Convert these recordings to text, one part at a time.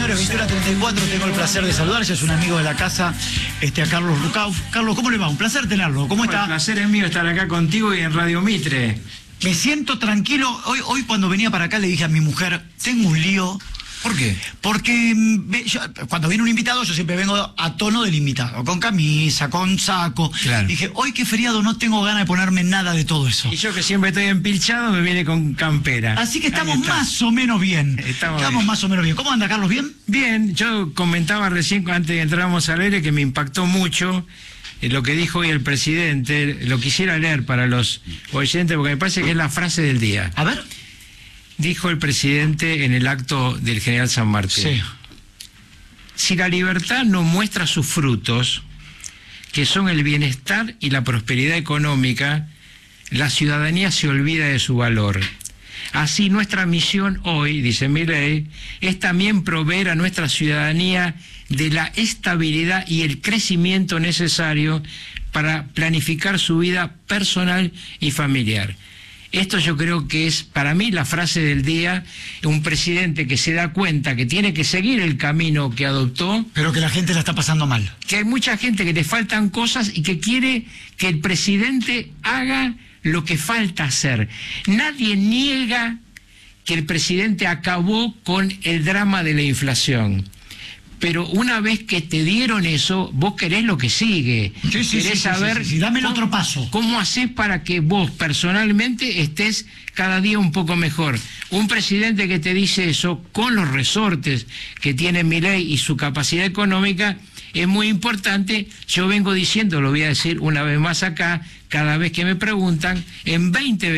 señores, 21:34, tengo el placer de saludar, ya es un amigo de la casa, a Carlos Rucauf. Carlos, ¿cómo le va? Un placer tenerlo, ¿cómo está? El placer es mío estar acá contigo y en Radio Mitre. Me siento tranquilo, hoy cuando venía para acá le dije a mi mujer, tengo un lío. ¿Por qué? Porque cuando viene un invitado, yo siempre vengo a tono del invitado, con camisa, con saco. Claro. Dije, hoy que feriado no tengo ganas de ponerme nada de todo eso. Y yo que siempre estoy empilchado me viene con campera. Así que estamos más o menos bien. Estamos más o menos bien. ¿Cómo anda, Carlos? ¿Bien? Bien, yo comentaba recién, antes de entráramos al aire, que me impactó mucho lo que dijo hoy el presidente. Lo quisiera leer para los oyentes porque me parece que es la frase del día. A ver. Dijo el presidente en el acto del general San Martín. Sí. Si la libertad no muestra sus frutos, que son el bienestar y la prosperidad económica, la ciudadanía se olvida de su valor. Así nuestra misión hoy, dice Milei, es también proveer a nuestra ciudadanía de la estabilidad y el crecimiento necesario para planificar su vida personal y familiar. Esto yo creo que es, para mí, la frase del día, un presidente que se da cuenta que tiene que seguir el camino que adoptó. Pero que la gente la está pasando mal. Que hay mucha gente que le faltan cosas y que quiere que el presidente haga lo que falta hacer. Nadie niega que el presidente acabó con el drama de la inflación. Pero una vez que te dieron eso, vos querés lo que sigue. Querés saber dame el otro paso. ¿Cómo hacés para que vos personalmente estés cada día un poco mejor? Un presidente que te dice eso, con los resortes que tiene Milei y su capacidad económica, es muy importante. Yo vengo diciendo, lo voy a decir una vez más acá, cada vez que me preguntan, en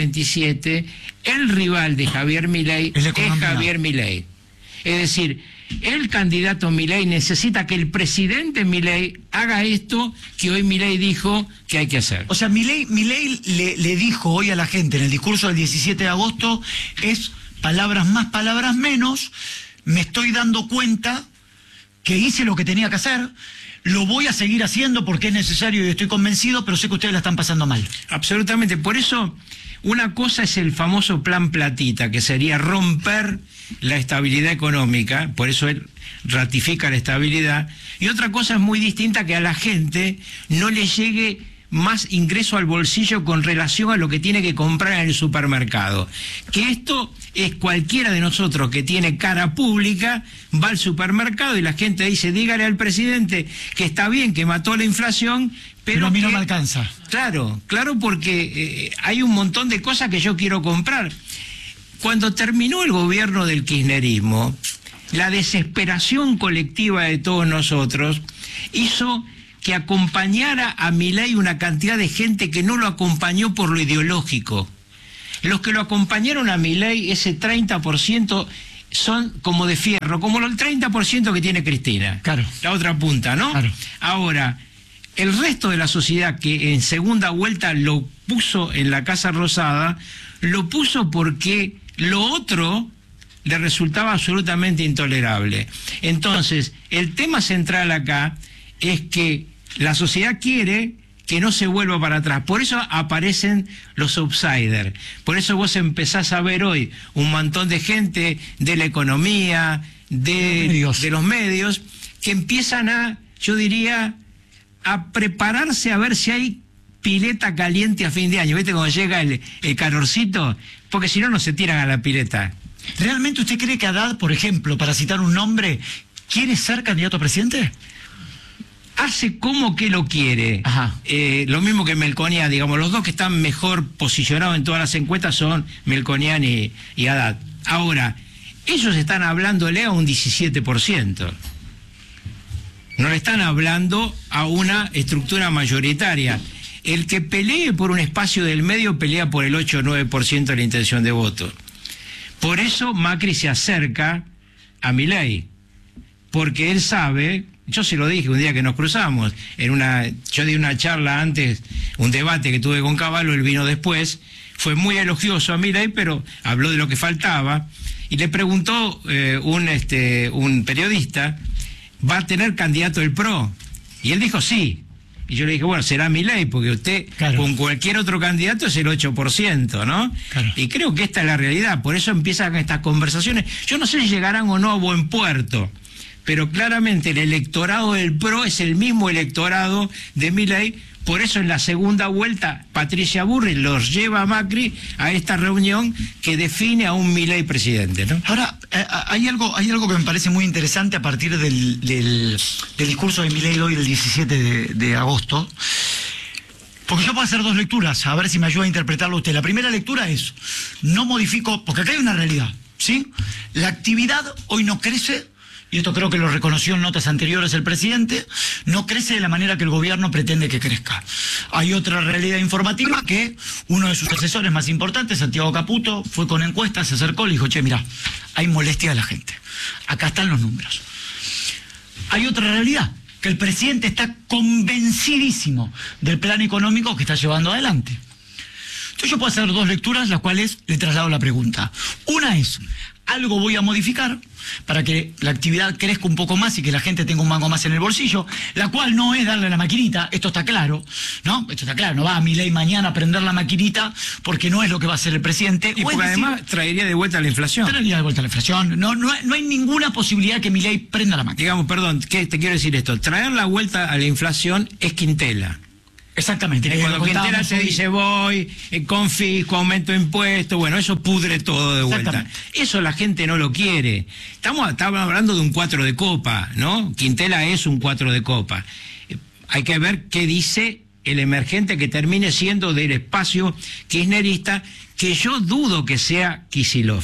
2027, el rival de Javier Milei es Javier Milei. Es decir, el candidato Milei necesita que el presidente Milei haga esto que hoy Milei dijo que hay que hacer. O sea, Milei le dijo hoy a la gente en el discurso del 17 de agosto, es palabras más, palabras menos, me estoy dando cuenta que hice lo que tenía que hacer, lo voy a seguir haciendo porque es necesario y estoy convencido, pero sé que ustedes la están pasando mal. Absolutamente, por eso una cosa es el famoso plan Platita, que sería romper la estabilidad económica, por eso él ratifica la estabilidad, y otra cosa es muy distinta, que a la gente no le llegue más ingreso al bolsillo con relación a lo que tiene que comprar en el supermercado. Que esto es cualquiera de nosotros que tiene cara pública, va al supermercado y la gente dice, dígale al presidente que está bien, que mató la inflación, pero a mí no me alcanza. Claro, porque hay un montón de cosas que yo quiero comprar. Cuando terminó el gobierno del kirchnerismo, la desesperación colectiva de todos nosotros hizo que acompañara a Milei una cantidad de gente que no lo acompañó por lo ideológico. Los que lo acompañaron a Milei, ese 30%, son como de fierro, como el 30% que tiene Cristina. Claro. La otra punta, ¿no? Claro. Ahora, el resto de la sociedad que en segunda vuelta lo puso en la Casa Rosada, lo puso porque lo otro le resultaba absolutamente intolerable. Entonces, el tema central acá es que la sociedad quiere que no se vuelva para atrás. Por eso aparecen los outsiders. Por eso vos empezás a ver hoy un montón de gente de la economía, de los medios, que empiezan a, yo diría, a prepararse a ver si hay pileta caliente a fin de año. ¿Viste cuando llega el calorcito? Porque si no, no se tiran a la pileta. ¿Realmente usted cree que Haddad, por ejemplo, para citar un nombre, quiere ser candidato a presidente? Hace como que lo quiere. Lo mismo que Melconian, digamos, los dos que están mejor posicionados en todas las encuestas son Melconian y Haddad. Ahora, ellos están hablándole a un 17%. No le están hablando a una estructura mayoritaria. El que pelee por un espacio del medio pelea por el 8 o 9% de la intención de voto. Por eso Macri se acerca a Milei, porque él sabe, yo se lo dije un día que nos cruzamos, yo di una charla antes, un debate que tuve con Cavallo, él vino después, fue muy elogioso a Milei, pero habló de lo que faltaba, y le preguntó un periodista, ¿va a tener candidato el PRO? Y él dijo sí. Y yo le dije, bueno, será Milei, porque usted con cualquier otro candidato es el 8%, ¿no? Claro. Y creo que esta es la realidad, por eso empiezan estas conversaciones. Yo no sé si llegarán o no a buen puerto, pero claramente el electorado del PRO es el mismo electorado de Milei. Por eso en la segunda vuelta Patricia Bullrich los lleva a Macri a esta reunión que define a un Milei presidente, ¿no? Ahora, hay algo que me parece muy interesante a partir del discurso de Milei hoy, el 17 de agosto, porque yo puedo hacer dos lecturas, a ver si me ayuda a interpretarlo usted. La primera lectura es, no modifico, porque acá hay una realidad, ¿sí? La actividad hoy no crece, y esto creo que lo reconoció en notas anteriores el presidente, no crece de la manera que el gobierno pretende que crezca. Hay otra realidad informativa que uno de sus asesores más importantes, Santiago Caputo, fue con encuestas, se acercó y le dijo, che, mira, hay molestia de la gente. Acá están los números. Hay otra realidad, que el presidente está convencidísimo del plan económico que está llevando adelante. Entonces yo puedo hacer dos lecturas, las cuales le traslado la pregunta. Una es, algo voy a modificar para que la actividad crezca un poco más y que la gente tenga un mango más en el bolsillo, la cual no es darle la maquinita, esto está claro, ¿no? Esto está claro, no va a Milei mañana a prender la maquinita porque no es lo que va a hacer el presidente. Y porque además traería de vuelta la inflación. Traería de vuelta la inflación. No hay ninguna posibilidad que Milei prenda la máquina. Digamos, perdón, ¿qué te quiero decir esto? Traer la vuelta a la inflación es Quintela. Exactamente. Cuando Quintela te dice voy, confisco, aumento impuestos, bueno, eso pudre todo de vuelta. Eso la gente no lo quiere. Estamos hablando de un 4 de copa, ¿no? Quintela es un 4 de copa. Hay que ver qué dice el emergente que termine siendo del espacio kirchnerista, que yo dudo que sea Kicillof.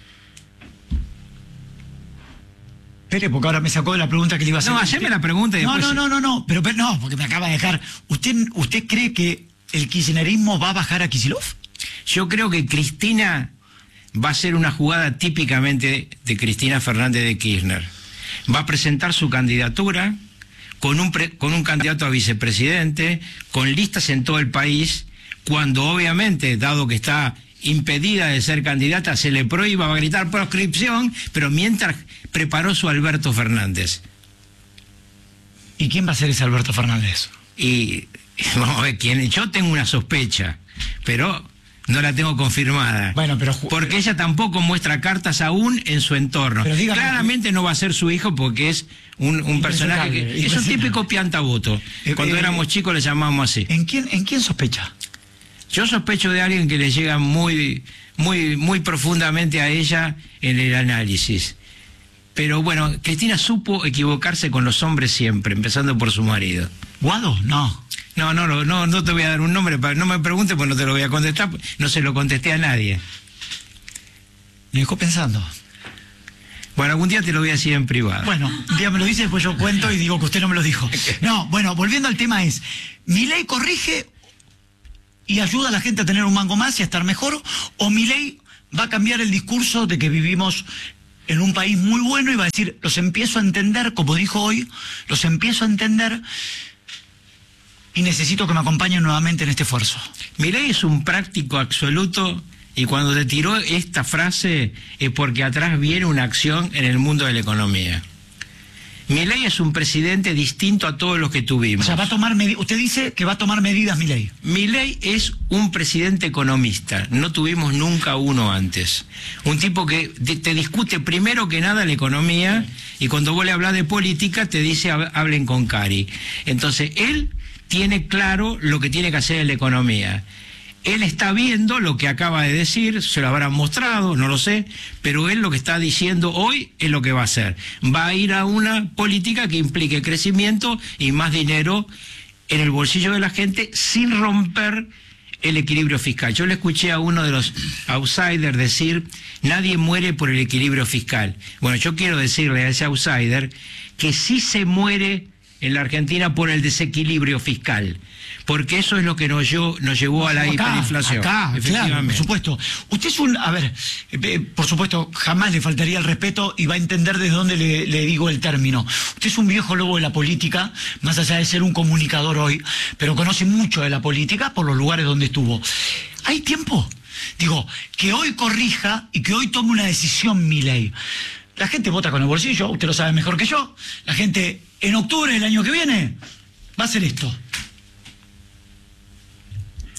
Espere, porque ahora me sacó de la pregunta que le iba a hacer. No, haceme la pregunta y después... No, pero no, porque me acaba de dejar. ¿Usted cree que el kirchnerismo va a bajar a Kicillof? Yo creo que Cristina va a ser una jugada típicamente de Cristina Fernández de Kirchner. Va a presentar su candidatura con un candidato a vicepresidente, con listas en todo el país, cuando obviamente, dado que está impedida de ser candidata, se le prohíba, va a gritar proscripción, pero mientras preparó su Alberto Fernández. ¿Y quién va a ser ese Alberto Fernández? Y vamos a ver quién. Yo tengo una sospecha, pero no la tengo confirmada. Bueno, pero porque ella tampoco muestra cartas aún en su entorno. Claramente no va a ser su hijo porque es un personaje que es un típico piantaboto. Cuando éramos chicos le llamábamos así. ¿En quién sospecha? Yo sospecho de alguien que le llega muy profundamente a ella en el análisis. Pero bueno, Cristina supo equivocarse con los hombres siempre, empezando por su marido. ¿Guado? No. No te voy a dar un nombre, no me preguntes porque no te lo voy a contestar, no se lo contesté a nadie. Me dejó pensando. Bueno, algún día te lo voy a decir en privado. Bueno, un día me lo dice, después yo cuento y digo que usted no me lo dijo. No, bueno, volviendo al tema es, ¿Milei corrige y ayuda a la gente a tener un mango más y a estar mejor? ¿O Milei va a cambiar el discurso de que vivimos en un país muy bueno y va a decir, los empiezo a entender, como dijo hoy, los empiezo a entender y necesito que me acompañen nuevamente en este esfuerzo? Milei es un práctico absoluto y cuando te tiró esta frase es porque atrás viene una acción en el mundo de la economía. Milei es un presidente distinto a todos los que tuvimos. O sea, va a tomar usted dice que va a tomar medidas Milei. Milei es un presidente economista, no tuvimos nunca uno antes. Un tipo que te discute primero que nada la economía y cuando vos le hablas de política te dice hablen con Cari. Entonces él tiene claro lo que tiene que hacer en la economía. Él está viendo lo que acaba de decir, se lo habrán mostrado, no lo sé, pero él lo que está diciendo hoy es lo que va a hacer. Va a ir a una política que implique crecimiento y más dinero en el bolsillo de la gente sin romper el equilibrio fiscal. Yo le escuché a uno de los outsiders decir, nadie muere por el equilibrio fiscal. Bueno, yo quiero decirle a ese outsider que sí se muere en la Argentina por el desequilibrio fiscal. Porque eso es lo que nos llevó a la hiperinflación. Acá, claro, por supuesto. Usted es por supuesto, jamás le faltaría el respeto y va a entender desde dónde le digo el término. Usted es un viejo lobo de la política, más allá de ser un comunicador hoy, pero conoce mucho de la política por los lugares donde estuvo. ¿Hay tiempo? Digo, que hoy corrija y que hoy tome una decisión Milei. La gente vota con el bolsillo, usted lo sabe mejor que yo. La gente, en octubre del año que viene, va a hacer esto.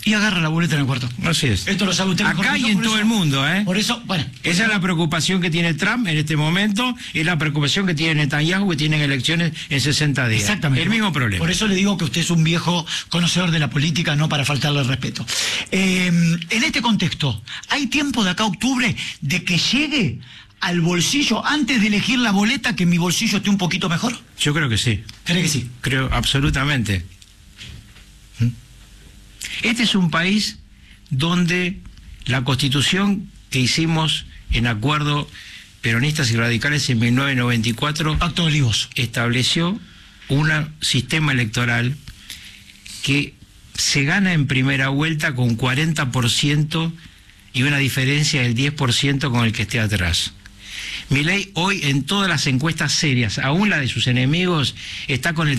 Y agarra la boleta en el cuarto. Así es. Esto lo sabe usted mejor acá que yo, y en por todo eso, el mundo, ¿eh? Por eso, bueno. Esa es la preocupación que tiene Trump en este momento, es la preocupación que tiene Netanyahu, que tienen elecciones en 60 días. Exactamente. El mismo problema. Por eso le digo que usted es un viejo conocedor de la política, no para faltarle el respeto. En este contexto, ¿hay tiempo de acá a octubre de que llegue al bolsillo, antes de elegir la boleta, que mi bolsillo esté un poquito mejor? Yo creo que sí. ¿Cree que sí? Creo, absolutamente. Este es un país donde la constitución que hicimos en acuerdo peronistas y radicales en 1994 Pacto de Olivos estableció un sistema electoral que se gana en primera vuelta con 40% y una diferencia del 10% con el que esté atrás. Milei hoy en todas las encuestas serias, aún la de sus enemigos, está con el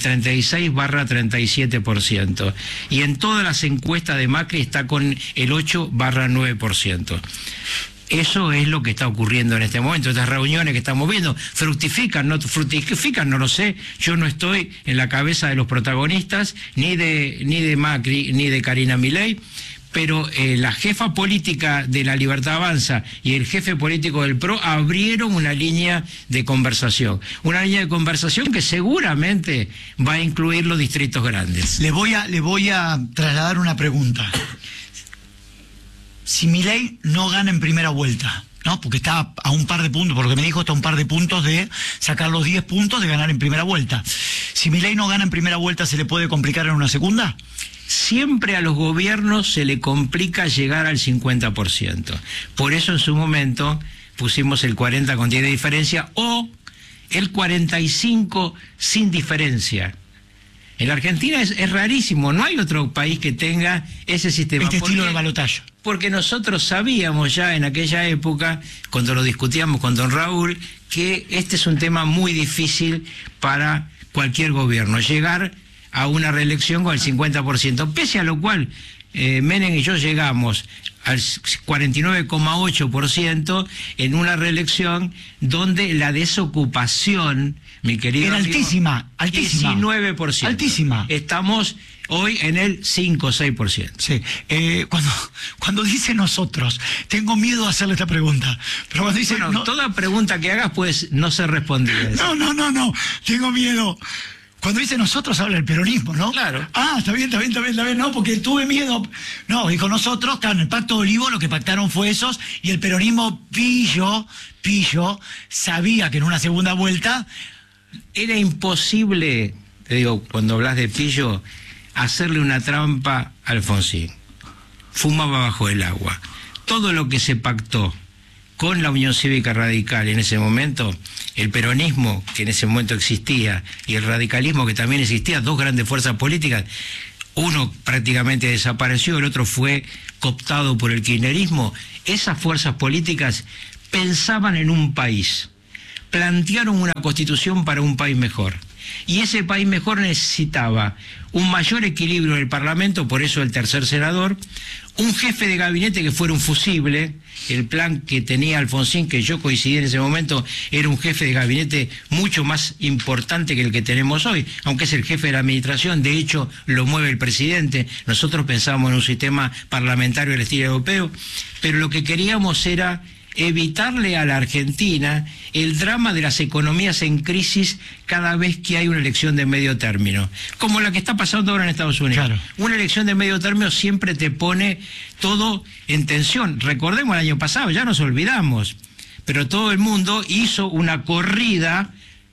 36-37%. Y en todas las encuestas de Macri está con el 8-9%. Eso es lo que está ocurriendo en este momento. Estas reuniones que estamos viendo, fructifican, no lo sé. Yo no estoy en la cabeza de los protagonistas, ni de Macri, ni de Karina Milei. Pero la jefa política de La Libertad Avanza y el jefe político del PRO abrieron una línea de conversación. Una línea de conversación que seguramente va a incluir los distritos grandes. Le voy a trasladar una pregunta. Si Milei no gana en primera vuelta, ¿no? Porque está a un par de puntos, por lo que me dijo, está a un par de puntos de sacar los 10 puntos de ganar en primera vuelta. Si Milei no gana en primera vuelta, ¿se le puede complicar en una segunda? Siempre a los gobiernos se le complica llegar al 50%. Por eso en su momento pusimos el 40 con 10 de diferencia o el 45 sin diferencia. En la Argentina es rarísimo, no hay otro país que tenga ese sistema. Este estilo de balotaje. Porque nosotros sabíamos ya en aquella época, cuando lo discutíamos con don Raúl, que este es un tema muy difícil para cualquier gobierno, llegar a una reelección con el 50%, pese a lo cual Menem y yo llegamos al 49,8% en una reelección donde la desocupación, mi querido era amigo, altísima. 19%. Altísima. Estamos hoy en el 5 o 6%. Sí. Cuando dice nosotros, tengo miedo a hacerle esta pregunta. Pero cuando dice, bueno, no, toda pregunta que hagas pues no ser respondida. No, tengo miedo. Cuando dice nosotros habla el peronismo, ¿no? Claro. Ah, está bien, no, porque tuve miedo. No, dijo nosotros, claro, en el Pacto de Olivos lo que pactaron fue esos, y el peronismo pillo, sabía que en una segunda vuelta era imposible, te digo, cuando hablas de pillo, hacerle una trampa a Alfonsín. Fumaba bajo el agua. Todo lo que se pactó con la Unión Cívica Radical en ese momento, el peronismo que en ese momento existía y el radicalismo que también existía, dos grandes fuerzas políticas, uno prácticamente desapareció, el otro fue cooptado por el kirchnerismo. Esas fuerzas políticas pensaban en un país, plantearon una constitución para un país mejor. Y ese país mejor necesitaba un mayor equilibrio en el Parlamento, por eso el tercer senador, un jefe de gabinete que fuera un fusible. El plan que tenía Alfonsín, que yo coincidí en ese momento, era un jefe de gabinete mucho más importante que el que tenemos hoy, aunque es el jefe de la administración, de hecho lo mueve el presidente. Nosotros pensábamos en un sistema parlamentario del estilo europeo, pero lo que queríamos era evitarle a la Argentina el drama de las economías en crisis cada vez que hay una elección de medio término, como la que está pasando ahora en Estados Unidos. Claro. Una elección de medio término siempre te pone todo en tensión. Recordemos el año pasado, ya nos olvidamos, pero todo el mundo hizo una corrida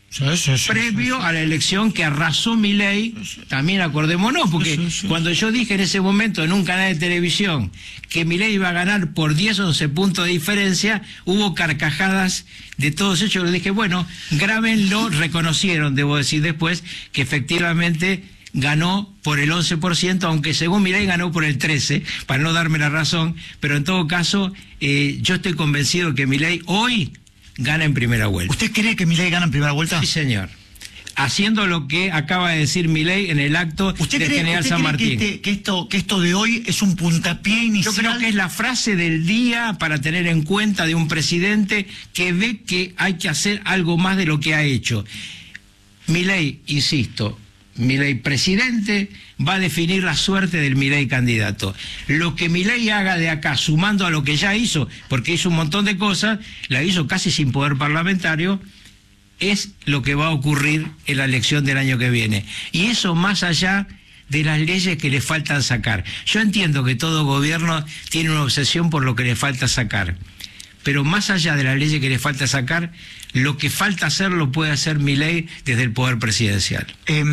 previo a la elección que arrasó Milei. También acordémonos, porque cuando yo dije en ese momento en un canal de televisión que Milei iba a ganar por 10 o 11 puntos de diferencia, hubo carcajadas de todos ellos. Le dije, bueno, grábenlo. Reconocieron, debo decir después, que efectivamente ganó por el 11%, aunque según Milei ganó por el 13%, para no darme la razón, pero en todo caso yo estoy convencido que Milei hoy gana en primera vuelta. ¿Usted cree que Milei gana en primera vuelta? Sí, señor. Haciendo lo que acaba de decir Milei en el acto del General San Martín. Que esto de hoy es un puntapié inicial? Yo creo que es la frase del día para tener en cuenta de un presidente que ve que hay que hacer algo más de lo que ha hecho. Milei, insisto, Milei presidente va a definir la suerte del Milei candidato. Lo que Milei haga de acá, sumando a lo que ya hizo, porque hizo un montón de cosas, la hizo casi sin poder parlamentario, es lo que va a ocurrir en la elección del año que viene. Y eso más allá de las leyes que le faltan sacar. Yo entiendo que todo gobierno tiene una obsesión por lo que le falta sacar, pero más allá de las leyes que le falta sacar, lo que falta hacer lo puede hacer Milei desde el poder presidencial.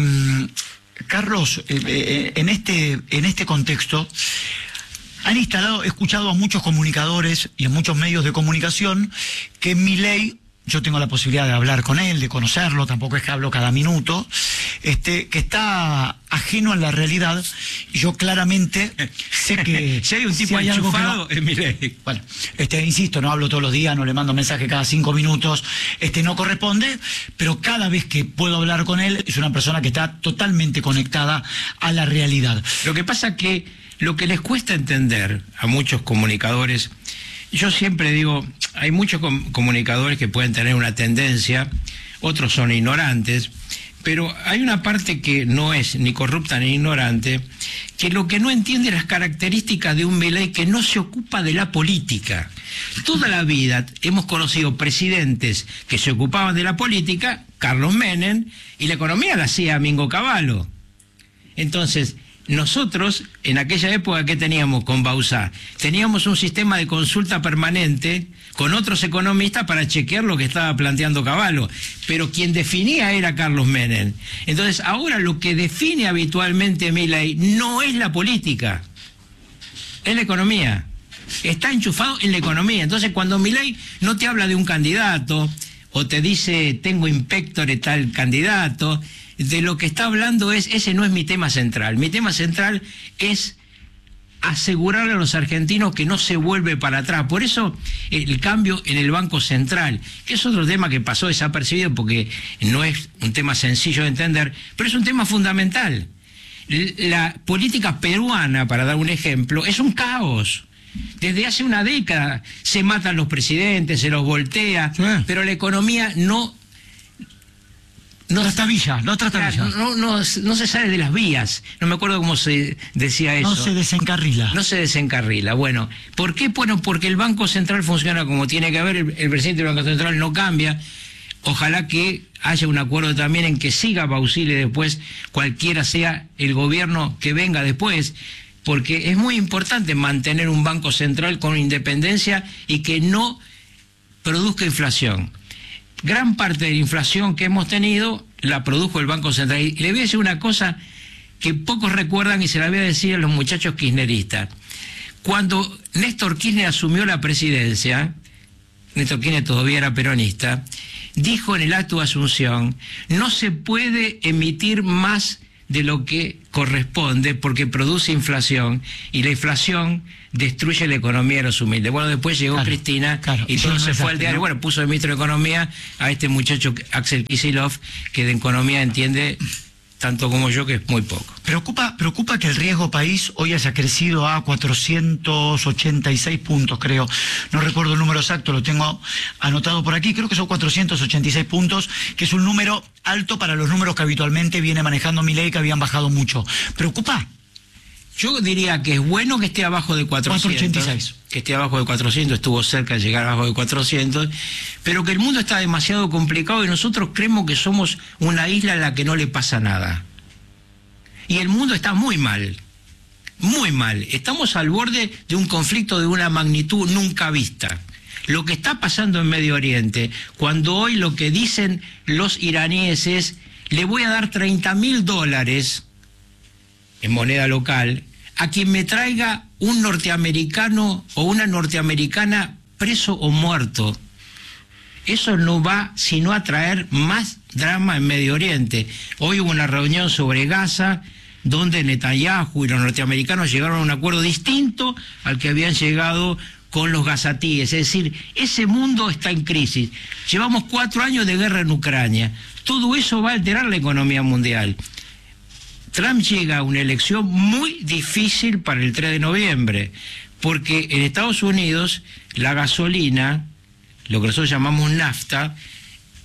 Carlos, en este contexto, he escuchado a muchos comunicadores y en muchos medios de comunicación que Milei, yo tengo la posibilidad de hablar con él, de conocerlo, tampoco es que hablo cada minuto, que está ajeno a la realidad, y yo claramente sé que... si hay un tipo enchufado, es Milei. Bueno, insisto, no hablo todos los días, no le mando mensaje cada 5 minutos, no corresponde, pero cada vez que puedo hablar con él, es una persona que está totalmente conectada a la realidad. Lo que pasa que lo que les cuesta entender a muchos comunicadores, yo siempre digo, hay muchos comunicadores que pueden tener una tendencia, otros son ignorantes, pero hay una parte que no es ni corrupta ni ignorante, que lo que no entiende las características de un Milei que no se ocupa de la política. Toda la vida hemos conocido presidentes que se ocupaban de la política, Carlos Menem, y la economía la hacía Mingo Cavallo. Entonces, nosotros, en aquella época, ¿qué teníamos con Bauzá? Teníamos un sistema de consulta permanente con otros economistas para chequear lo que estaba planteando Cavallo, pero quien definía era Carlos Menem. Entonces, ahora lo que define habitualmente Milei no es la política, es la economía. Está enchufado en la economía. Entonces, cuando Milei no te habla de un candidato o te dice, tengo inspectore tal candidato, de lo que está hablando ese no es mi tema central. Mi tema central es asegurarle a los argentinos que no se vuelve para atrás. Por eso el cambio en el Banco Central, que es otro tema que pasó desapercibido porque no es un tema sencillo de entender, pero es un tema fundamental. La política peruana, para dar un ejemplo, es un caos. Desde hace una década se matan los presidentes, se los voltea, sí, pero la economía no trastabilla. No se sale de las vías. No me acuerdo cómo se decía eso. No se desencarrila. No se desencarrila. Bueno, ¿por qué? Bueno, porque el Banco Central funciona como tiene que haber. El presidente del Banco Central no cambia. Ojalá que haya un acuerdo también en que siga Bausile después, cualquiera sea el gobierno que venga después, porque es muy importante mantener un Banco Central con independencia y que no produzca inflación. Gran parte de la inflación que hemos tenido la produjo el Banco Central. Y le voy a decir una cosa que pocos recuerdan y se la voy a decir a los muchachos kirchneristas. Cuando Néstor Kirchner asumió la presidencia, Néstor Kirchner todavía era peronista, dijo en el acto de asunción, no se puede emitir más de lo que corresponde porque produce inflación y la inflación destruye la economía de los humildes. Bueno, después llegó Cristina y todo se fue al diario. ¿No? Bueno, puso de ministro de Economía a este muchacho Axel Kicillof, que de economía entiende tanto como yo, que es muy poco. Preocupa que el riesgo país hoy haya crecido a 486 puntos, creo. No recuerdo el número exacto, lo tengo anotado por aquí. Creo que son 486 puntos, que es un número alto para los números que habitualmente viene manejando Milei, que habían bajado mucho. ¿Preocupa? Yo diría que es bueno que esté abajo de 400. 486. Que esté abajo de 400, estuvo cerca de llegar abajo de 400, pero que el mundo está demasiado complicado y nosotros creemos que somos una isla a la que no le pasa nada. Y el mundo está muy mal, muy mal. Estamos al borde de un conflicto de una magnitud nunca vista. Lo que está pasando en Medio Oriente, cuando hoy lo que dicen los iraníes es, le voy a dar $30.000 en moneda local a quien me traiga un norteamericano o una norteamericana preso o muerto. Eso no va sino a traer más drama en Medio Oriente. Hoy hubo una reunión sobre Gaza donde Netanyahu y los norteamericanos llegaron a un acuerdo distinto al que habían llegado con los gazatíes. Es decir, ese mundo está en crisis. Llevamos 4 años de guerra en Ucrania. Todo eso va a alterar la economía mundial. Trump llega a una elección muy difícil para el 3 de noviembre, porque en Estados Unidos la gasolina, lo que nosotros llamamos nafta,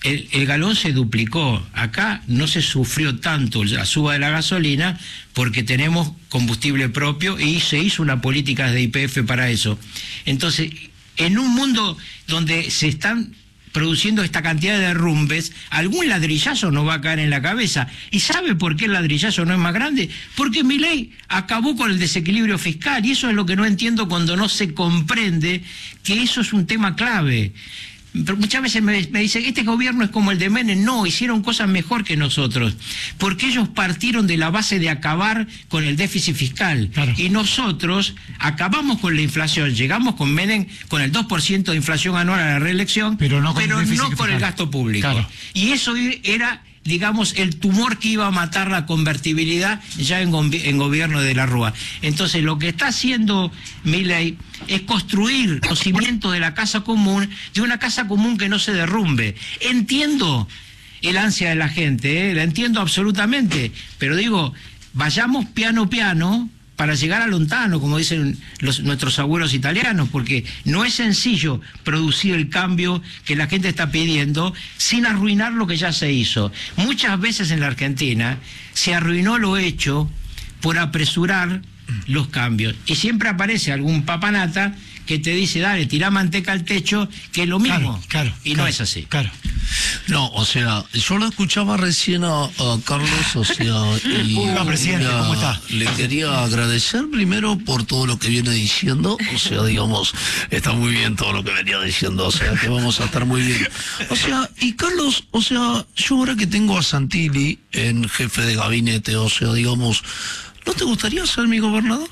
el galón se duplicó. Acá no se sufrió tanto la suba de la gasolina porque tenemos combustible propio y se hizo una política de YPF para eso. Entonces, en un mundo donde se están produciendo esta cantidad de derrumbes, algún ladrillazo nos va a caer en la cabeza. ¿Y sabe por qué el ladrillazo no es más grande? Porque Milei acabó con el desequilibrio fiscal, y eso es lo que no entiendo cuando no se comprende que eso es un tema clave. Pero muchas veces me dicen, este gobierno es como el de Menem. No, hicieron cosas mejor que nosotros, porque ellos partieron de la base de acabar con el déficit fiscal. Claro. Y nosotros acabamos con la inflación, llegamos con Menem con el 2% de inflación anual a la reelección, pero no con el gasto público. Claro. Y eso era, digamos, el tumor que iba a matar la convertibilidad ya en gobierno de la Rúa. Entonces, lo que está haciendo Milei es construir los cimientos de la casa común, de una casa común que no se derrumbe. Entiendo el ansia de la gente, la entiendo absolutamente, pero digo, vayamos piano piano para llegar a lontano, como dicen nuestros abuelos italianos, porque no es sencillo producir el cambio que la gente está pidiendo sin arruinar lo que ya se hizo. Muchas veces en la Argentina se arruinó lo hecho por apresurar los cambios, y siempre aparece algún papanata que te dice, dale, tirá manteca al techo, que es lo mismo. Claro, y no es así. Claro. No, o sea, yo lo escuchaba recién a Carlos, o sea, y presidente, ¿cómo está? Le quería agradecer primero por todo lo que viene diciendo, o sea, digamos, está muy bien todo lo que venía diciendo, o sea, que vamos a estar muy bien. O sea, y Carlos, o sea, yo ahora que tengo a Santilli en jefe de gabinete, o sea, digamos, ¿no te gustaría ser mi gobernador?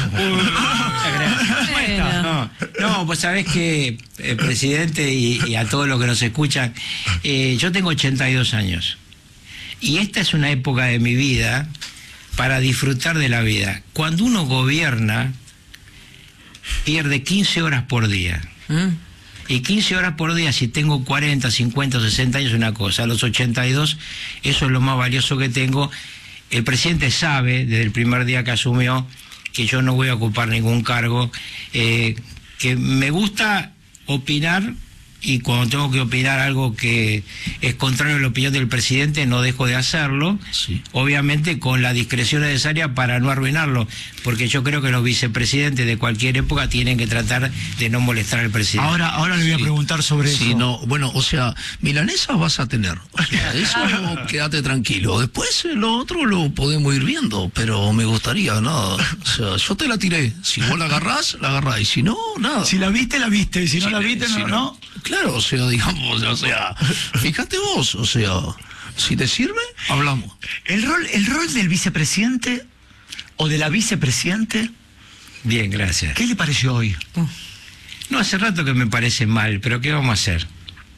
No, pues sabés que, presidente, y a todos los que nos escuchan, yo tengo 82 años. Y esta es una época de mi vida para disfrutar de la vida. Cuando uno gobierna, pierde 15 horas por día. Y 15 horas por día, si tengo 40, 50, 60 años, es una cosa. A los 82, eso es lo más valioso que tengo. El presidente sabe, desde el primer día que asumió, que yo no voy a ocupar ningún cargo, que me gusta opinar, y cuando tengo que opinar algo que es contrario a la opinión del presidente, no dejo de hacerlo, sí. Obviamente con la discreción necesaria para no arruinarlo, porque yo creo que los vicepresidentes de cualquier época tienen que tratar de no molestar al presidente. Ahora le voy a preguntar sobre eso. No, bueno, o sea, milanesas vas a tener, o sea, eso quédate tranquilo, después lo otro lo podemos ir viendo, pero me gustaría, nada, o sea, yo te la tiré, si vos la agarrás, y si no, nada. Si la viste, y si no la viste, no. Claro, o sea, digamos, o sea, fíjate vos, o sea, si te sirve, hablamos. El rol del vicepresidente o de la vicepresidente. Bien, gracias. ¿Qué le pareció hoy? No, hace rato que me parece mal, pero ¿qué vamos a hacer?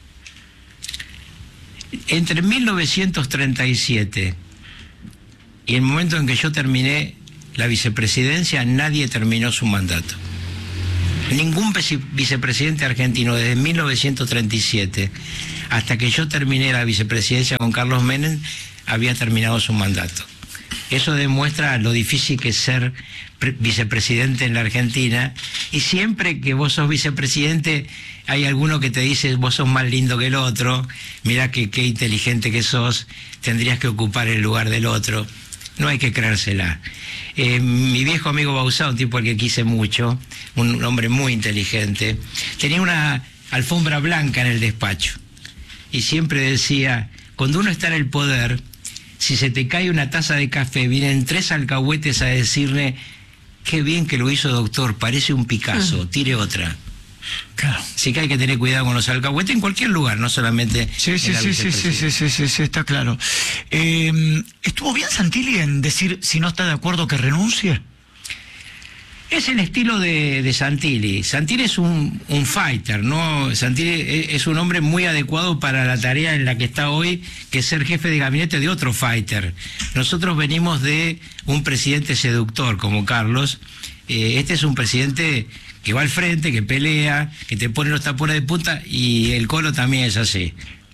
Entre 1937 y el momento en que yo terminé la vicepresidencia, nadie terminó su mandato. Ningún vicepresidente argentino desde 1937 hasta que yo terminé la vicepresidencia con Carlos Menem había terminado su mandato. Eso demuestra lo difícil que es ser vicepresidente en la Argentina, y siempre que vos sos vicepresidente hay alguno que te dice vos sos más lindo que el otro, mirá qué inteligente que sos, tendrías que ocupar el lugar del otro. No hay que creérsela. Mi viejo amigo Bauzá, un tipo al que quise mucho, un hombre muy inteligente, tenía una alfombra blanca en el despacho y siempre decía, cuando uno está en el poder, si se te cae una taza de café, vienen 3 alcahuetes a decirle, qué bien que lo hizo, doctor, parece un Picasso, tire otra. Claro. Sí que hay que tener cuidado con los alcahuetes en cualquier lugar, no solamente sí, está claro. ¿Estuvo bien Santilli en decir, si no está de acuerdo, que renuncie? Es el estilo de Santilli. Santilli es un fighter, ¿no? Santilli es un hombre muy adecuado para la tarea en la que está hoy, que es ser jefe de gabinete de otro fighter. Nosotros venimos de un presidente seductor como Carlos. Este es un presidente que va al frente, que pelea, que te pone los tapones de punta, y el Colo también es así.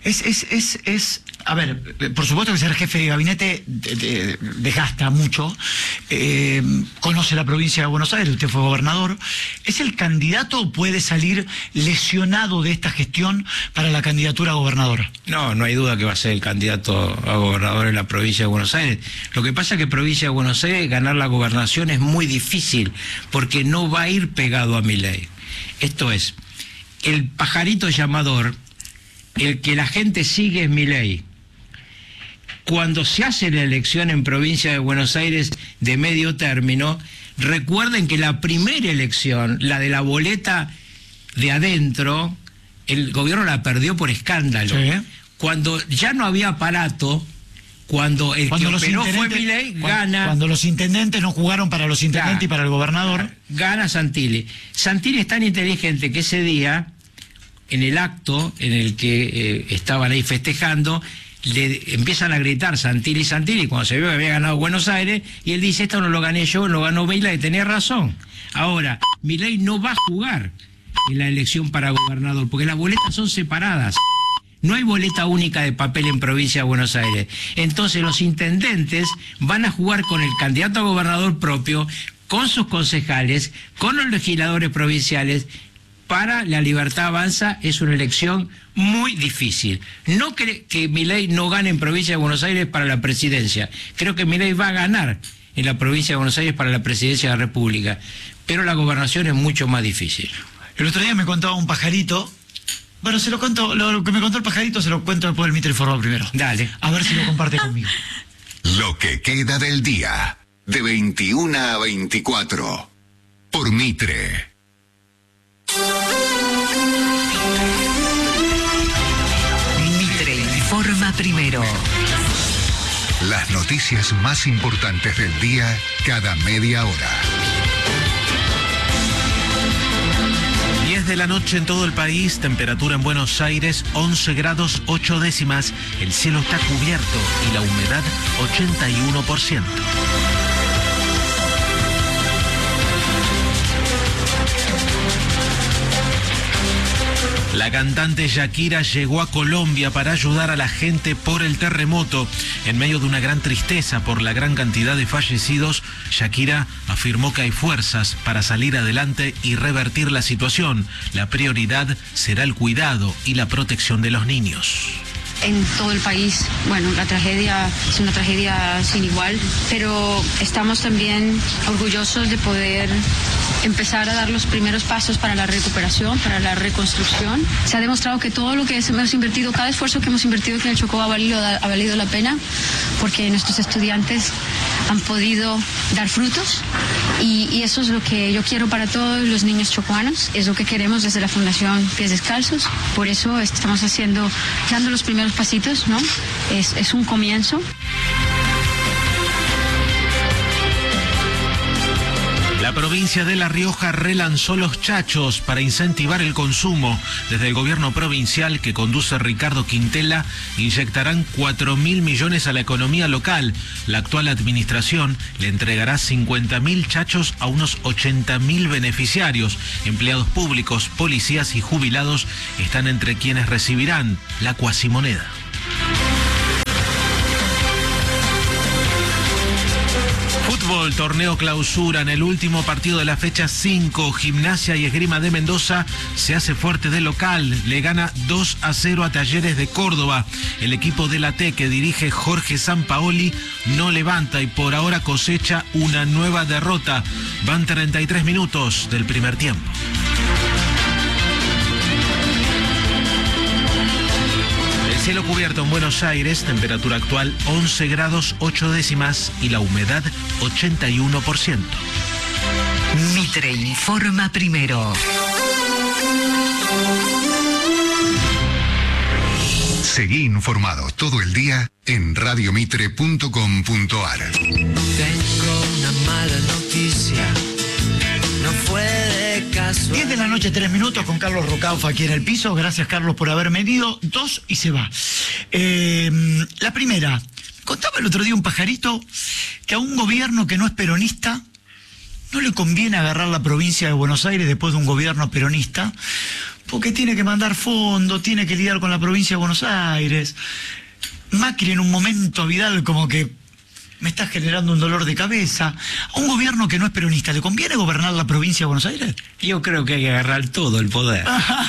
A ver, por supuesto que ser jefe de gabinete desgasta mucho. Conoce la provincia de Buenos Aires, usted fue gobernador. ¿Es el candidato o puede salir lesionado de esta gestión para la candidatura a gobernador? No, no hay duda que va a ser el candidato a gobernador en la provincia de Buenos Aires. Lo que pasa es que provincia de Buenos Aires ganar la gobernación es muy difícil, porque no va a ir pegado a Milei. Esto es, el pajarito llamador, el que la gente sigue es Milei. Cuando se hace la elección en provincia de Buenos Aires de medio término, recuerden que la primera elección, la de la boleta de adentro, el gobierno la perdió por escándalo. Sí. Cuando ya no había aparato, cuando el que operó fue Milei, gana. Cuando los intendentes no jugaron para los intendentes y para el gobernador. Gana Santilli. Santilli es tan inteligente que ese día, en el acto en el que estaban ahí festejando, le empiezan a gritar Santilli, Santilli, cuando se vio que había ganado Buenos Aires, y él dice, esto no lo gané yo, lo ganó Milei, tenía razón. Ahora, Milei no va a jugar en la elección para gobernador, porque las boletas son separadas. No hay boleta única de papel en provincia de Buenos Aires. Entonces los intendentes van a jugar con el candidato a gobernador propio, con sus concejales, con los legisladores provinciales. Para La Libertad Avanza es una elección muy difícil. No creo que Milei no gane en provincia de Buenos Aires para la presidencia. Creo que Milei va a ganar en la provincia de Buenos Aires para la presidencia de la República. Pero la gobernación es mucho más difícil. El otro día me contaba un pajarito. Bueno, se lo cuento, lo que me contó el pajarito se lo cuento después del Mitre Informado primero. Dale. A ver si lo comparte conmigo. Lo que queda del día, de 21 a 24, por Mitre. Mitre informa primero. Las noticias más importantes del día cada media hora. 10 de la noche en todo el país, temperatura en Buenos Aires 11 grados 8 décimas, el cielo está cubierto y la humedad 81%. La cantante Shakira llegó a Colombia para ayudar a la gente por el terremoto. En medio de una gran tristeza por la gran cantidad de fallecidos, Shakira afirmó que hay fuerzas para salir adelante y revertir la situación. La prioridad será el cuidado y la protección de los niños. En todo el país, bueno, la tragedia es una tragedia sin igual, pero estamos también orgullosos de poder empezar a dar los primeros pasos para la recuperación, para la reconstrucción. Se ha demostrado que todo lo que hemos invertido, cada esfuerzo que hemos invertido aquí en el Chocó ha valido la pena, porque nuestros estudiantes han podido dar frutos y eso es lo que yo quiero para todos los niños chocuanos, es lo que queremos desde la Fundación Pies Descalzos. Por eso estamos dando los primeros pasitos, ¿no? Es un comienzo. La provincia de La Rioja relanzó los chachos para incentivar el consumo. Desde el gobierno provincial que conduce Ricardo Quintela, inyectarán 4.000 millones a la economía local. La actual administración le entregará 50.000 chachos a unos 80.000 beneficiarios. Empleados públicos, policías y jubilados están entre quienes recibirán la cuasimoneda. Fútbol, torneo clausura. En el último partido de la fecha 5, Gimnasia y Esgrima de Mendoza se hace fuerte de local. Le gana 2-0 a Talleres de Córdoba. El equipo de la T que dirige Jorge Sampaoli no levanta y por ahora cosecha una nueva derrota. Van 33 minutos del primer tiempo. Cielo cubierto en Buenos Aires, temperatura actual 11 grados 8 décimas y la humedad 81%. Mitre informa primero. Seguí informado todo el día en radiomitre.com.ar. Tengo una mala noticia, no fue de caso. 10 de la noche, 3 minutos, con Carlos Rocaufa aquí en el piso. Gracias, Carlos, por haber venido. 2 y se va. La primera, contaba el otro día un pajarito que a un gobierno que no es peronista no le conviene agarrar la provincia de Buenos Aires después de un gobierno peronista, porque tiene que mandar fondos, tiene que lidiar con la provincia de Buenos Aires. Macri en un momento a Vidal como que me está generando un dolor de cabeza. A un gobierno que no es peronista, ¿le conviene gobernar la provincia de Buenos Aires? Yo creo que hay que agarrar todo el poder.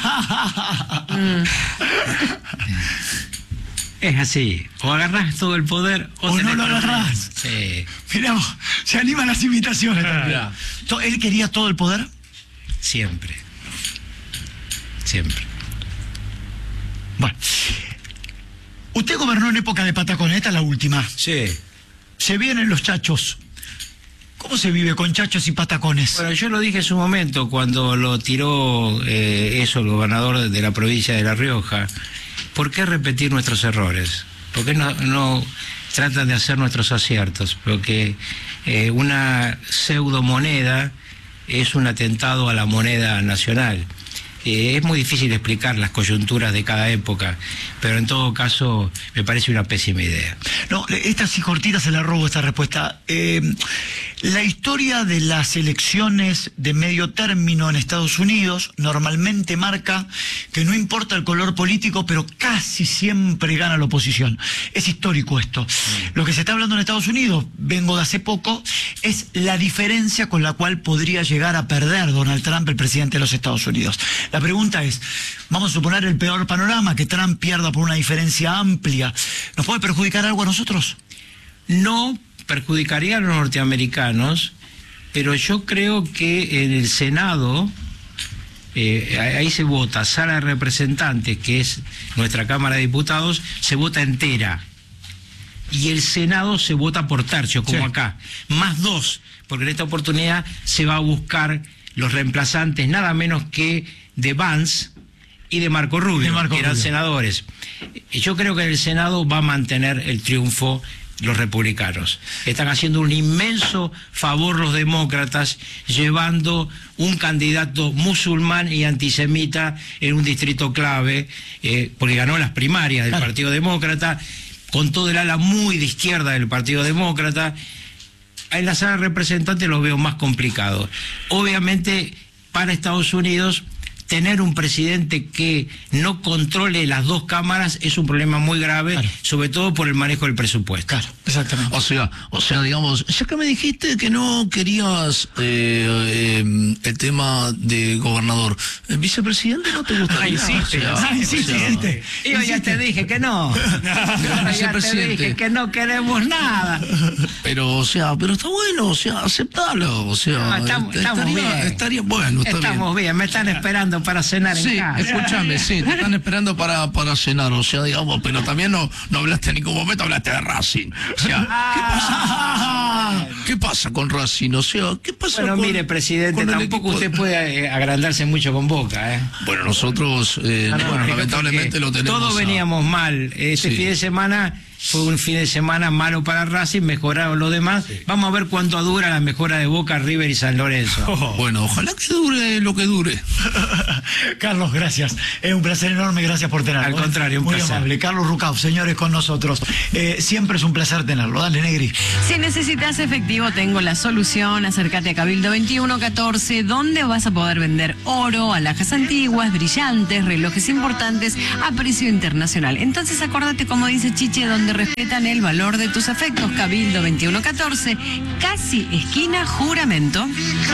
Es así, o agarrás todo el poder o no lo agarrás. Sí. Mirá, se animan las invitaciones. ¿Él quería todo el poder? Siempre. Siempre. Bueno. Usted gobernó en época de patacones, esta es la última. Sí. Se vienen los chachos. ¿Cómo se vive con chachos y patacones? Bueno, yo lo dije en su momento cuando lo tiró el gobernador de la provincia de La Rioja. ¿Por qué repetir nuestros errores? ¿Por qué no tratan de hacer nuestros aciertos? Porque una pseudomoneda es un atentado a la moneda nacional. Es muy difícil explicar las coyunturas de cada época, pero en todo caso me parece una pésima idea. No, esta sí cortita se la robo esta respuesta. La historia de las elecciones de medio término en Estados Unidos normalmente marca que no importa el color político, pero casi siempre gana la oposición. Es histórico esto. Lo que se está hablando en Estados Unidos, vengo de hace poco, es la diferencia con la cual podría llegar a perder Donald Trump, el presidente de los Estados Unidos. La pregunta es, vamos a suponer el peor panorama, que Trump pierda por una diferencia amplia. ¿Nos puede perjudicar algo a nosotros? No perjudicaría a los norteamericanos, pero yo creo que en el Senado, ahí se vota, Sala de Representantes, que es nuestra Cámara de Diputados, se vota entera. Y el Senado se vota por tercio, como acá. Más 2, porque en esta oportunidad se va a buscar los reemplazantes, nada menos que de Vance y de Marco Rubio, que eran senadores. Yo creo que en el Senado va a mantener el triunfo los republicanos. Están haciendo un inmenso favor los demócratas llevando un candidato musulmán y antisemita en un distrito clave, porque ganó las primarias del Partido Demócrata, con todo el ala muy de izquierda del Partido Demócrata. En la Sala de Representantes lo veo más complicado. Obviamente, para Estados Unidos, tener un presidente que no controle las dos cámaras es un problema muy grave, sobre todo por el manejo del presupuesto. Claro, exactamente. O sea, digamos, ya que me dijiste que no querías el tema de gobernador, ¿el vicepresidente no te gustaría? Yo ya te dije que no. Ya te dije que no queremos nada. Pero está bueno, o sea, aceptalo, o sea, estamos bien. Estaría bueno, estamos bien, me están esperando para cenar en casa. Escúchame, te están esperando para cenar, o sea, digamos, pero también no hablaste en ningún momento, hablaste de Racing. O sea, ¿qué pasa con Racing? O sea, ¿qué pasa con... Bueno, mire, presidente, tampoco usted puede agrandarse mucho con Boca, Bueno, nosotros, lamentablemente lo tenemos. Todos veníamos mal. Fin de semana fue un fin de semana malo para Racing, mejoraron los demás. Vamos a ver cuánto dura la mejora de Boca, River y San Lorenzo. Bueno, ojalá que dure lo que dure. Carlos, gracias. Es un placer enorme, gracias por tenerlo. Al contrario, un muy placer. Amable. Carlos Rucauf, señores, con nosotros. Siempre es un placer tenerlo. Dale, Negri. Si necesitas efectivo, tengo la solución. Acércate a Cabildo 2114, donde vas a poder vender oro, alhajas antiguas, brillantes, relojes importantes a precio internacional. Entonces, acordate, como dice Chiche, donde respetan el valor de tus afectos. Cabildo 2114, casi esquina Juramento.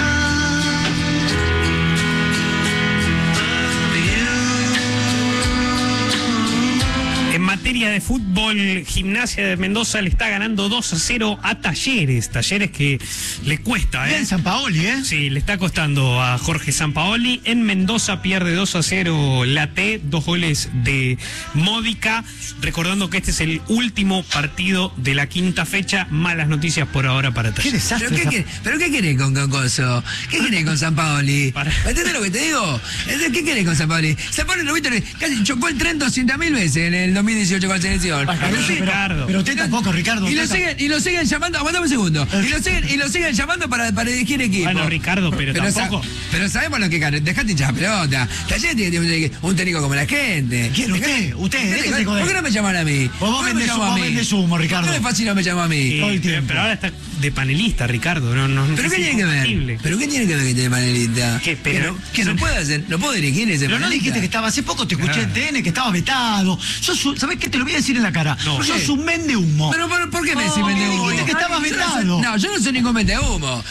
En materia de fútbol, Gimnasia de Mendoza le está ganando 2-0 a Talleres. Talleres que le cuesta, Bien, Sampaoli, Sí, le está costando a Jorge Sampaoli. En Mendoza pierde 2-0 la T, 2 goles de Módica. Recordando que este es el último partido de la quinta fecha. Malas noticias por ahora para Talleres. Qué desastre. ¿Pero qué querés con eso? ¿Qué querés con Sampaoli? ¿Entendés lo que te digo? ¿Qué querés con Sampaoli? Sampaoli, lo viste, casi chocó el tren 200.000 veces en el 2018. muchacho con la selección. Pero usted tampoco, Ricardo. Y lo siguen llamando, aguantame un segundo. Y lo siguen llamando para elegir equipo. Bueno, Ricardo, pero tampoco. Pero sabemos lo que ganan. Dejate hinchar pelota. Taller tiene un técnico como la gente. ¿Quién? Usted, déjese joder. ¿Por qué no me llaman a mí? Vos vendés humo, Ricardo. ¿Por qué fácil no me llama a mí? Todo el tiempo. Pero ahora está de panelista, Ricardo. No, ¿Pero qué tiene que ver? ¿Pero qué tiene que ver que esté de panelista? ¿Qué no puede hacer? ¿No puedo dirigir ese Pero panelista? no dijiste que estaba, hace poco te escuché en TN, que estaba vetado. ¿Sabés qué? Te lo voy a decir en la cara. Sos un vende humo. ¿Pero por qué me decís vende humo? Dijiste que estabas vetado. No, yo no soy ningún vende humo.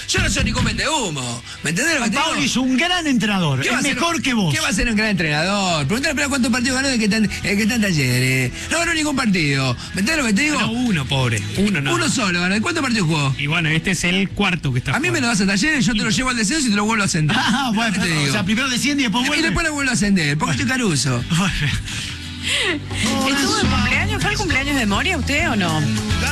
¿Me entendés lo que te digo? Pauli es un gran entrenador. Es mejor que vos. ¿Qué va a ser un gran entrenador? Preguntale a cuántos partidos ganó de que está en Talleres. No ganó ningún partido. ¿Me entendés lo que te digo? No, uno, pobre. Uno solo ganó. ¿Cuántos partidos jugó? Y bueno, este es el cuarto que está. A mí me lo das a Talleres, yo te lo llevo al descenso y te lo vuelvo a ascender. Ah, bueno, o sea, primero desciende y después vuelve. Y después lo vuelvo a ascender, porque estoy Caruso. ¿Estuvo de cumpleaños? ¿Fue el cumpleaños de Moria usted o no?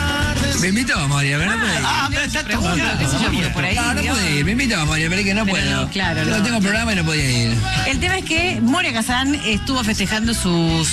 Me invitó a Moria, ¿verdad? Pero está por ahí. No pude ir, me invitó a Moria, pero es que no puedo. Claro, no tengo programa y no podía ir. El tema es que Moria Kazán estuvo festejando sus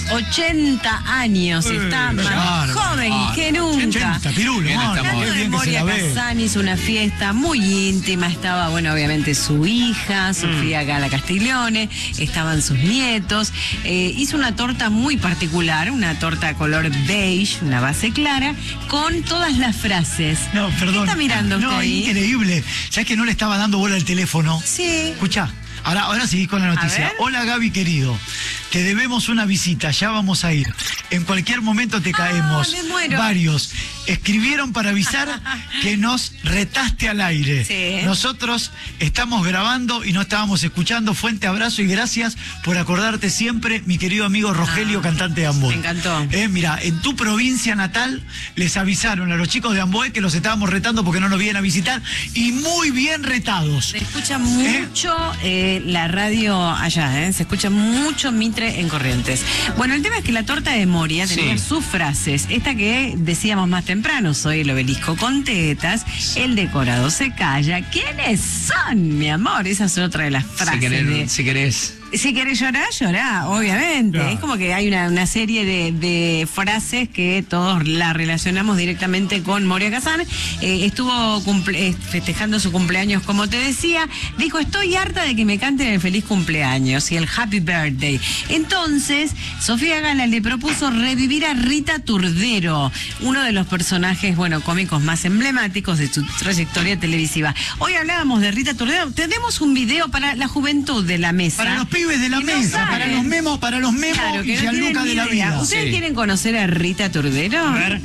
80 años. Está más joven que nunca. 80, pirulo. Hablando de Moria Kazán, hizo una fiesta muy íntima. Estaba, bueno, obviamente su hija, Sofía Gala Castiglione, estaban sus nietos. Hizo una torta muy particular, una torta color beige, una base clara, con todas las frases. No, perdón. ¿Qué está mirando usted ahí? Increíble. ¿Sabes que no le estaba dando bola al teléfono? Sí. Escuchá. Ahora seguís con la noticia. Hola Gaby querido, te debemos una visita, ya vamos a ir. En cualquier momento te caemos. Me muero. Varios escribieron para avisar que nos retaste al aire. Sí. Nosotros estamos grabando y no estábamos escuchando. Fuerte abrazo y gracias por acordarte siempre, mi querido amigo Rogelio, cantante de Amboy. Me encantó. Mira, en tu provincia natal les avisaron a los chicos de Amboy que los estábamos retando porque no nos vienen a visitar y muy bien retados. Se escucha mucho la radio allá, se escucha mucho Mitre en Corrientes. Bueno, el tema es que la torta de Moria tenía sus frases. Esta que decíamos más temprano, soy el obelisco con tetas, el decorado se calla. ¿Quiénes son, mi amor? Esa es otra de las frases. Si querés llorar, llorá, obviamente. Claro. Es como que hay una serie de frases que todos la relacionamos directamente con Moria Kazán. Estuvo festejando su cumpleaños, como te decía. Dijo, estoy harta de que me canten el feliz cumpleaños y el happy birthday. Entonces, Sofía Gala le propuso revivir a Rita Turdero, uno de los personajes, cómicos más emblemáticos de su trayectoria televisiva. Hoy hablábamos de Rita Turdero. Tenemos un video para la juventud de la mesa. Para los pibes de la mesa, para los memos claro, y Gianluca de la vida. ¿Ustedes quieren conocer a Rita Turdero? A ver.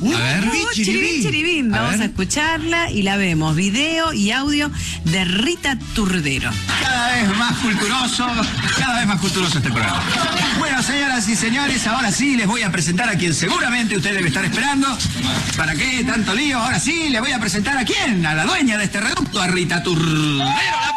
Chiribín. Vamos a escucharla y la vemos. Video y audio de Rita Turdero. Cada vez más culturoso este programa. Bueno, señoras y señores, ahora sí les voy a presentar a quien seguramente usted debe estar esperando. ¿Para qué tanto lío? Ahora sí les voy a presentar a quién, a la dueña de este reducto, a Rita Turdero.